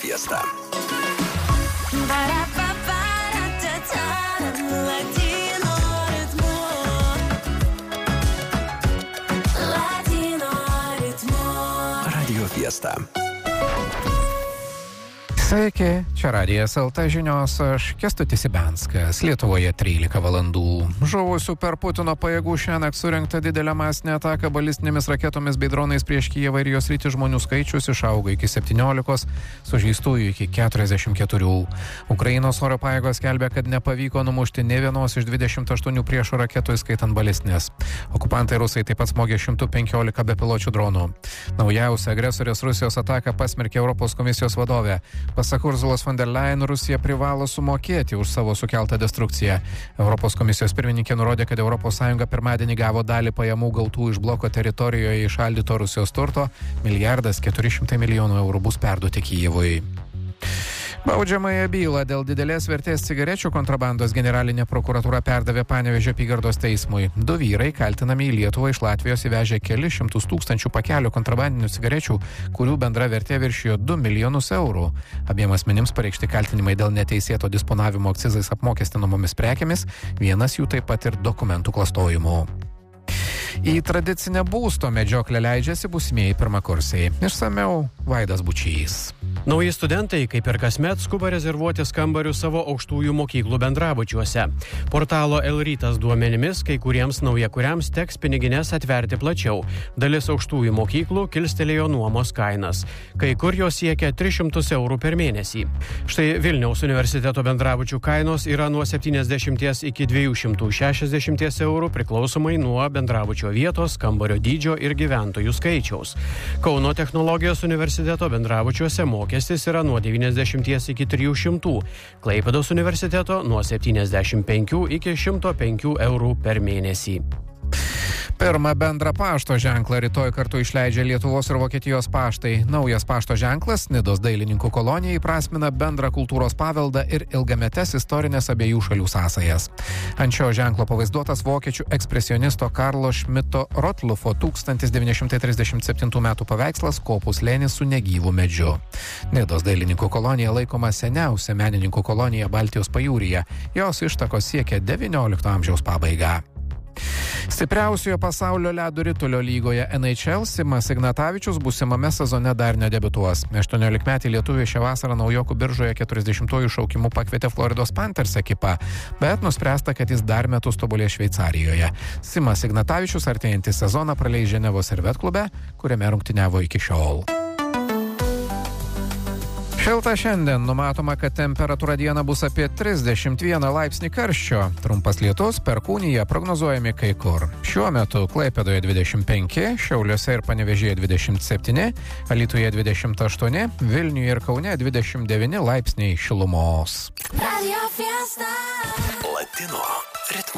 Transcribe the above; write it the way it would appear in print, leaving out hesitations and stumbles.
Fiesta. Radio Fiesta. Sveiki, čia Radijas LT žinios, aš Kęstutis Ibenskas. Lietuvoje 13 valandų. Žuvusių per Putino pajėgų šiąnakt surengta didelė masinė ataka balistinėmis raketomis bei dronais prieš Kijevą ir jos rytį žmonių skaičius išaugo iki 17, sužeistųjų iki 44. Ukrainos oro pajėgos skelbia, kad nepavyko numušti nė vienos iš 28 priešo raketų, įskaitant balistinės. Okupantai rusai taip pat smogė 115 bepiločių dronų. Naujausia agresorės Rusijos ataką pasmerkė Europos komisijos vadovė. Pasak Ursulos von der Leyen, Rusija privalo sumokėti už savo sukeltą destrukciją. Europos komisijos pirmininkė nurodė, kad ES pirmadienį gavo dalį pajamų gautų iš bloko teritorijoje įšaldyto Rusijos turto. 1,4 milijardo eurų bus perduoti Kijevui. Baudžiamąją bylą dėl didelės vertės cigarečių kontrabandos generalinė prokuratūra perdavė Panevėžio apygardos teismui. 2 vyrai kaltinami į Lietuvą iš Latvijos įvežė kelis šimtus tūkstančių pakelių kontrabandinių cigarečių, kurių bendra vertė viršijo 2 milijonus eurų. Abiem asmenims pareikšti kaltinimai dėl neteisėto disponavimo akcizais apmokestinamomis prekėmis, vienas jų taip pat ir dokumentų klastojimu. Į tradicinę būsto medžioklę leidžiasi būsimieji pirmakursiai. Išsamiau Vaidas Bučys. Nauji studentai, kaip ir kasmet, skuba rezervuotis kambarius savo aukštųjų mokyklų bendrabučiuose. Portalo L-rytas duomenimis, kai kuriems naujakuriams teks pinigines atverti plačiau. Dalis aukštųjų mokyklų kilstelėjo nuomos kainas. Kai kur jos siekia 300 eurų per mėnesį. Štai Vilniaus universiteto bendrabučių kainos yra nuo 70 iki 260 eurų priklausomai nuo bendrabučio vietos, kambario dydžio ir gyventojų skaičiaus. Kauno technologijos universiteto bendrabučiuose mokestis yra nuo 90 iki 300, Klaipėdos universiteto nuo 75 iki 105 eurų per mėnesį. Pirmą bendrą pašto ženklą rytoj kartu išleidžia Lietuvos ir Vokietijos paštai. Naujas pašto ženklas Nidos dailininkų kolonija įprasmina bendrą kultūros paveldą ir ilgametes istorinės abiejų šalių sąsajas. Ant šio ženklo pavaizduotas vokiečių ekspresionisto Karlo Šmito Rotlufo 1937 metų paveikslas Kopų slėnis su negyvu medžiu. Nidos dailininkų kolonija laikoma seniausia menininkų kolonija Baltijos pajūryje. Jos ištakos siekia XIX amžiaus pabaigą. Stipriausiojo pasaulio ledo ritulio lygoje NHL Simas Ignatavičius būsimame sezone dar nedebiutuos. 18-metį lietuvį šią vasarą naujokų biržoje 40-ųjų šaukimų pakvietė Floridos Panthers ekipą, bet nuspręsta, kad jis dar metus tobulės Šveicarijoje. Simas Ignatavičius artėjantį sezoną praleis Ženevos Servette klube, kuriame rungtyniavo iki šiol. Šilta šiandien, numatoma, kad temperatūra dieną bus apie 31 laipsnį karščio. Trumpas lietus, perkūnija prognozuojami kai kur. Šiuo metu Klaipėdoje 25, Šiauliuose ir Panevėžyje 27, Alytuje 28, Vilniuje ir Kaune 29 laipsniai šilumos. Latino ritmo.